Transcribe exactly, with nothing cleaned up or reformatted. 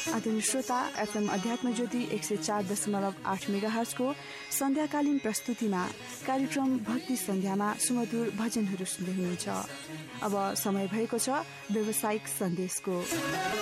आदरणीय श्रोता, एफएम अध्यात्म ज्योति एक सय चार दशमलव आठ मेगाहर्जको सन्ध्याकालीन प्रस्तुतिमा कार्यक्रम भक्ति सन्ध्यामा सुमधुर भजनहरू सुन्दै हुनुहुन्छ। अब समय भएको छ व्यावसायिक सन्देशको।